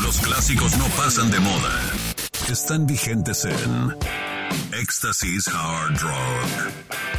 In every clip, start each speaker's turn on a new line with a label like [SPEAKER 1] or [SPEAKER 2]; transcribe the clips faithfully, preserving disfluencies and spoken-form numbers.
[SPEAKER 1] Los clásicos no pasan de moda. Están vigentes en Éxtasis Hard Rock.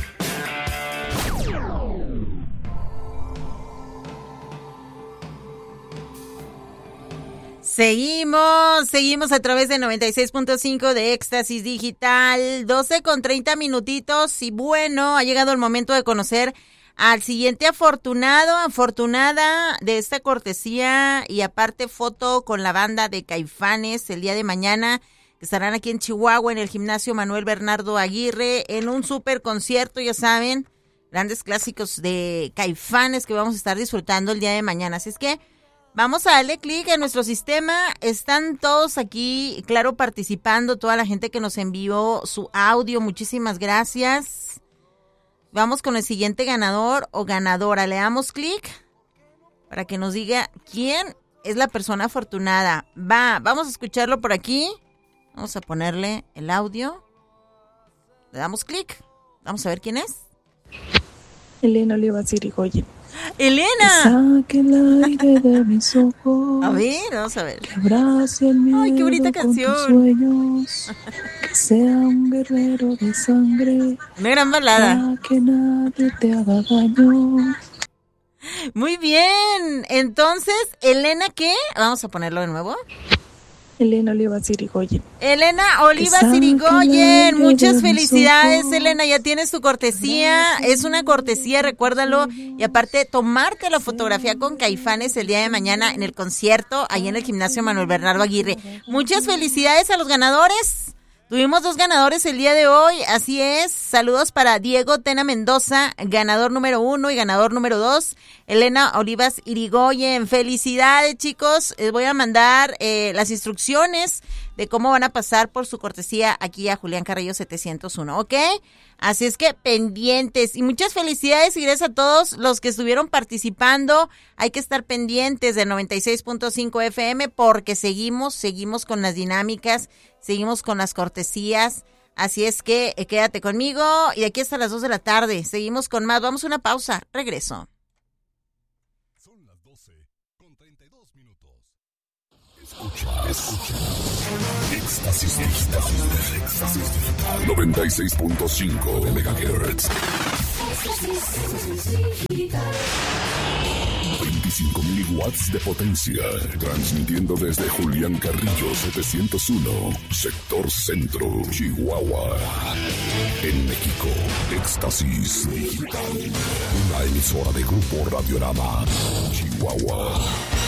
[SPEAKER 2] Seguimos, seguimos a través de noventa y seis punto cinco de Éxtasis Digital, doce con treinta minutitos y bueno, ha llegado el momento de conocer al siguiente afortunado, afortunada de esta cortesía y aparte foto con la banda de Caifanes el día de mañana, que estarán aquí en Chihuahua en el gimnasio Manuel Bernardo Aguirre en un super concierto, ya saben, grandes clásicos de Caifanes que vamos a estar disfrutando el día de mañana, así es que vamos a darle clic en nuestro sistema. Están todos aquí, claro, participando, toda la gente que nos envió su audio. Muchísimas gracias. Vamos con el siguiente ganador o ganadora. Le damos clic para que nos diga quién es la persona afortunada. Va, vamos a escucharlo por aquí. Vamos a ponerle el audio. Le damos clic. Vamos a ver quién es.
[SPEAKER 3] Elena Olivas Irigoyen.
[SPEAKER 2] ¡Elena!
[SPEAKER 3] Saque el aire de mis ojos.
[SPEAKER 2] A ver, vamos a ver.
[SPEAKER 3] Que abrace el miedo.
[SPEAKER 2] Ay, qué bonita
[SPEAKER 3] con
[SPEAKER 2] canción.
[SPEAKER 3] tus sueños. Que sea un guerrero de sangre.
[SPEAKER 2] Una gran balada.
[SPEAKER 3] Para que nadie te haga daño.
[SPEAKER 2] Muy bien. Entonces, ¿Elena qué? Vamos a ponerlo de nuevo.
[SPEAKER 3] Elena Olivas Irigoyen.
[SPEAKER 2] Elena Olivas Irigoyen, muchas felicidades, Elena, ya tienes tu cortesía, es una cortesía, recuérdalo, y aparte tomarte la fotografía con Caifanes el día de mañana en el concierto, ahí en el gimnasio Manuel Bernardo Aguirre. Muchas felicidades a los ganadores. Tuvimos dos ganadores el día de hoy, así es. Saludos para Diego Tena Mendoza, ganador número uno y ganador número dos. Elena Olivas Irigoyen, felicidades chicos. Les voy a mandar eh, las instrucciones de cómo van a pasar por su cortesía aquí a Julián Carrillo setecientos uno, ¿ok? Así es que pendientes y muchas felicidades y gracias a todos los que estuvieron participando. Hay que estar pendientes de noventa y seis punto cinco F M porque seguimos, seguimos con las dinámicas, seguimos con las cortesías. Así es que eh, quédate conmigo y de aquí hasta las dos de la tarde. Seguimos con más. Vamos a una pausa. Regreso.
[SPEAKER 1] Son las doce con treinta y dos minutos. Escucha, escucha. Éxtasis Digital. Éxtasis Digital. noventa y seis punto cinco megahertz. veinticinco mil watts de potencia. Transmitiendo desde Julián Carrillo setecientos uno. Sector Centro, Chihuahua. En México, Éxtasis Digital. Una emisora de Grupo Radiorama, Chihuahua.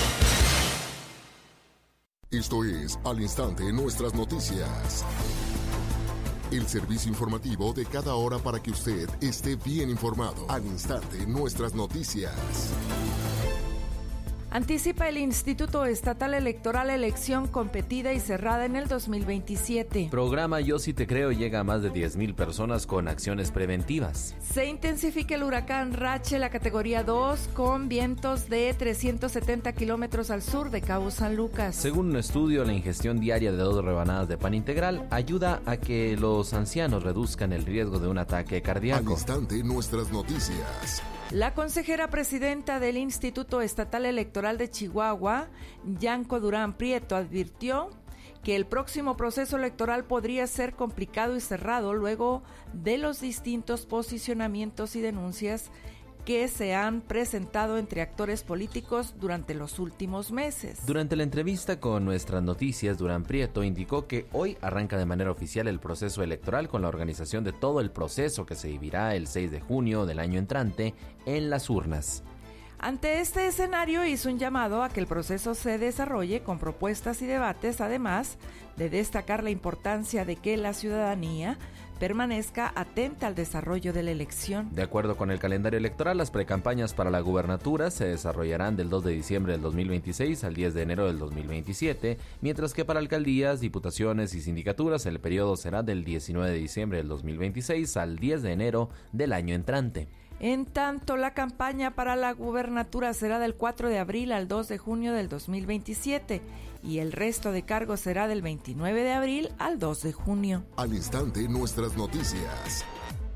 [SPEAKER 4] Esto es Al Instante Nuestras Noticias. El servicio informativo de cada hora para que usted esté bien informado. Al Instante Nuestras Noticias.
[SPEAKER 5] Anticipa el Instituto Estatal Electoral elección competida y cerrada en el dos mil veintisiete.
[SPEAKER 6] Programa Yo Sí Te Creo llega a más de diez mil personas con acciones preventivas.
[SPEAKER 5] Se intensifica el huracán Rachel a categoría dos con vientos de trescientos setenta kilómetros al sur de Cabo San Lucas.
[SPEAKER 6] Según un estudio, la ingestión diaria de dos rebanadas de pan integral ayuda a que los ancianos reduzcan el riesgo de un ataque cardíaco.
[SPEAKER 4] Al Instante Nuestras Noticias.
[SPEAKER 5] La consejera presidenta del Instituto Estatal Electoral de Chihuahua, Yanko Durán Prieto, advirtió que el próximo proceso electoral podría ser complicado y cerrado luego de los distintos posicionamientos y denuncias que se han presentado entre actores políticos durante los últimos meses.
[SPEAKER 6] Durante la entrevista con Nuestras Noticias, Durán Prieto indicó que hoy arranca de manera oficial el proceso electoral con la organización de todo el proceso que se vivirá el seis de junio del año entrante en las urnas.
[SPEAKER 5] Ante este escenario hizo un llamado a que el proceso se desarrolle con propuestas y debates, además de destacar la importancia de que la ciudadanía permanezca atenta al desarrollo de la elección.
[SPEAKER 6] De acuerdo con el calendario electoral, las precampañas para la gubernatura se desarrollarán del dos de diciembre del dos mil veintiséis al diez de enero del dos mil veintisiete, mientras que para alcaldías, diputaciones y sindicaturas el periodo será del diecinueve de diciembre del dos mil veintiséis al diez de enero del año entrante.
[SPEAKER 5] En tanto, la campaña para la gubernatura será del cuatro de abril al dos de junio del dos mil veintisiete y el resto de cargos será del veintinueve de abril al dos de junio.
[SPEAKER 4] Al Instante Nuestras Noticias.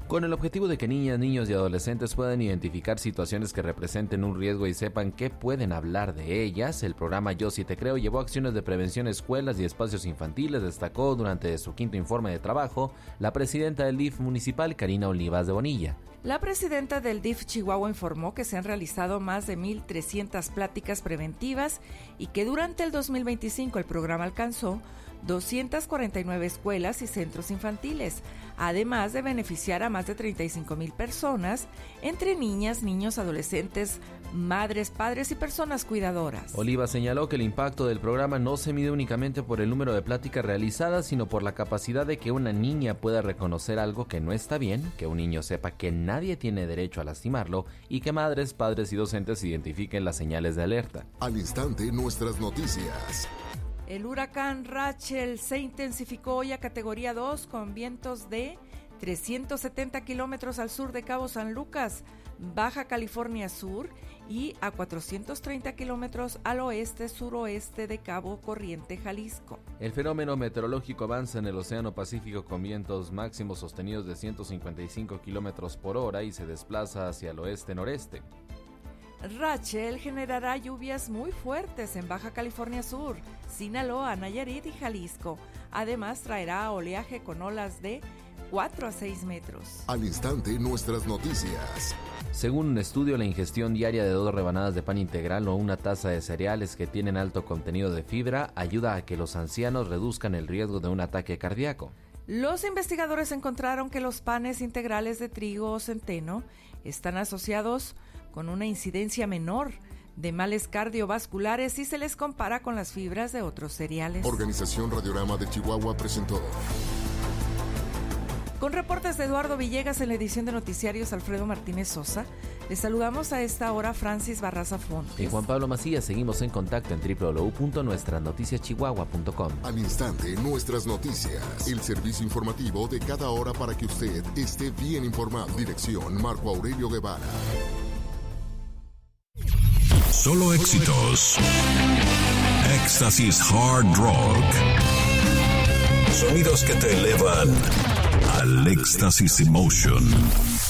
[SPEAKER 6] Con el objetivo de que niñas, niños y adolescentes puedan identificar situaciones que representen un riesgo y sepan que pueden hablar de ellas, el programa Yo Sí Te Creo llevó acciones de prevención a escuelas y espacios infantiles, destacó durante su quinto informe de trabajo la presidenta del D I F municipal, Karina Olivas de Bonilla.
[SPEAKER 5] La presidenta del D I F Chihuahua informó que se han realizado más de mil trescientas pláticas preventivas y que durante el dos mil veinticinco el programa alcanzó doscientas cuarenta y nueve escuelas y centros infantiles, además de beneficiar a más de treinta y cinco mil personas, entre niñas, niños, adolescentes, madres, padres y personas cuidadoras.
[SPEAKER 6] Oliva señaló que el impacto del programa no se mide únicamente por el número de pláticas realizadas, sino por la capacidad de que una niña pueda reconocer algo que no está bien, que un niño sepa que nadie tiene derecho a lastimarlo y que madres, padres y docentes identifiquen las señales de alerta.
[SPEAKER 4] Al instante, nuestras noticias.
[SPEAKER 5] El huracán Rachel se intensificó hoy a categoría dos con vientos de trescientos setenta kilómetros al sur de Cabo San Lucas, Baja California Sur, y a cuatrocientos treinta kilómetros al oeste-suroeste de Cabo Corriente, Jalisco.
[SPEAKER 6] El fenómeno meteorológico avanza en el Océano Pacífico con vientos máximos sostenidos de ciento cincuenta y cinco kilómetros por hora y se desplaza hacia el oeste-noreste.
[SPEAKER 5] Rachel generará lluvias muy fuertes en Baja California Sur, Sinaloa, Nayarit y Jalisco. Además, traerá oleaje con olas de cuatro a seis metros.
[SPEAKER 4] Al instante, nuestras noticias.
[SPEAKER 6] Según un estudio, la ingestión diaria de dos rebanadas de pan integral o una taza de cereales que tienen alto contenido de fibra ayuda a que los ancianos reduzcan el riesgo de un ataque cardíaco.
[SPEAKER 5] Los investigadores encontraron que los panes integrales de trigo o centeno están asociados con una incidencia menor de males cardiovasculares si se les compara con las fibras de otros cereales.
[SPEAKER 4] Organización Radiorama de Chihuahua presentó.
[SPEAKER 5] Con reportes de Eduardo Villegas en la edición de Noticiarios Alfredo Martínez Sosa, les saludamos a esta hora Francis Barraza Fontes.
[SPEAKER 6] Y Juan Pablo Macías, seguimos en contacto en doble u doble u doble u punto nuestras noticias chihuahua punto com.
[SPEAKER 4] Al instante, nuestras noticias. El servicio informativo de cada hora para que usted esté bien informado. Dirección Marco Aurelio Guevara.
[SPEAKER 1] Solo éxitos. Éxtasis Hard Rock. Sonidos que te elevan al Éxtasis Emotion.